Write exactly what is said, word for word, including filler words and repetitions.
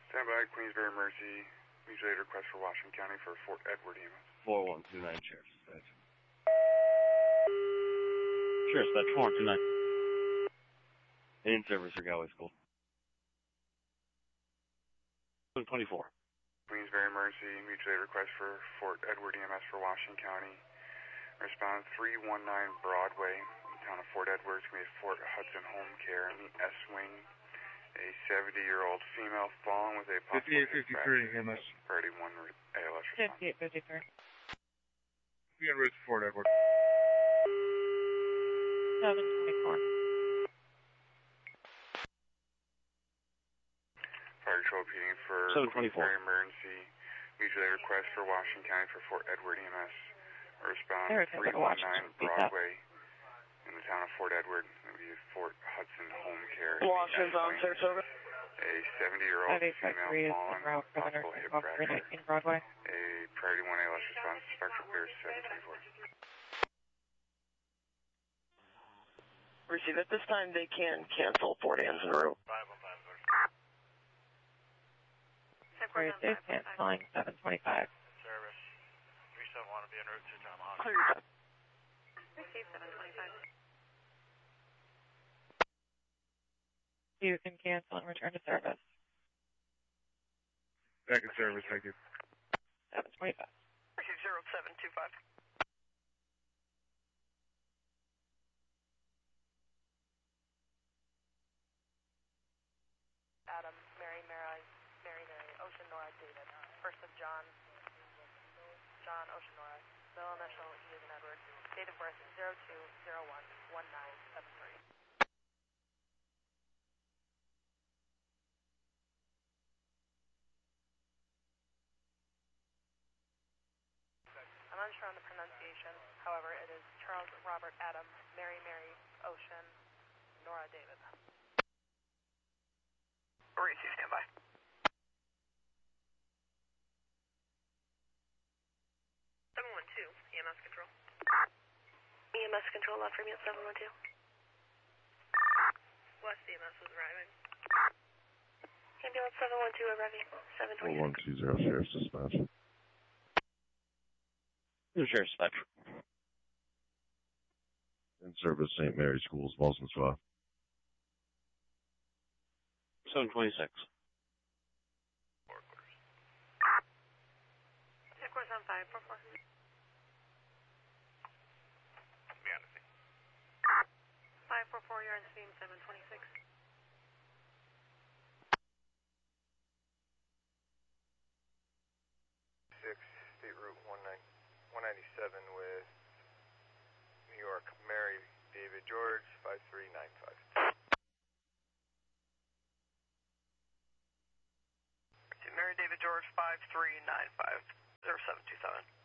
Stand by, Queensbury Mercy. Mutual aid request for Washington County for Fort Edward E M S. four one two nine, Sheriff's Dispatch. Sheriff's Dispatch, four one two nine. In service for Galway School. seven twenty-four. Queensbury Mercy. Mutual aid request for Fort Edward E M S for Washington County. Respond three one nine Broadway, in the town of Fort Edward. It's going to be Fort Hudson Home Care in the S-Wing. A seventy-year-old female fallen with a possible fifty-eight fifty-three, E M S. Priority one A L S response. fifty-eight fifty-three. Be en route to Fort Edward. seven twenty-four. Fire control repeating for seven twenty-four. Queensbury Emergency. Mutual aid request for Washington County for Fort Edward E M S. Respond three one nine Broadway in the town of Fort Edward. It'll be Fort Hudson Home Care. Washington's on service over. A seventy-year-old female fallen, possible hip fracture. In Broadway. A priority one A L S response. Spectral clear seven twenty-four. Receive at this time, they can cancel Fort Anne's en route. Great, they're canceling seven twenty-five. Service. three seven one to be en route to John Hawk. Clear your time. Receive seven twenty-five. You can cancel and return to service. Back in service, thank you. seven twenty-five. Receive zero seven two five. Adam, Mary, Mary, Mary, Mary, Ocean, Nora, David. First of John, John, Ocean, Nora. Middle initial, E as in Edward. Date of birth, zero two zero one one nine seven three. I'm unsure on the pronunciation. However, it is Charles Robert Adam, Mary Mary Ocean, Nora David. Receive standby. seven one two, E M S control. E M S control, left from you at seven one two. West E M S is arriving. Ambulance seven one two arriving, seven twenty. one two zero, Sheriff's Dispatch. Sheriff's Dispatch. In service, Saint Mary's Schools, Boston Spa. seven twenty-six. Headquarters on five four four. Be on the scene. five four four, you're on scene, seven twenty-six. six, State Route one ninety-seven with New York, Mary David George, five three nine five. Mary David George five three nine five zero seven two seven.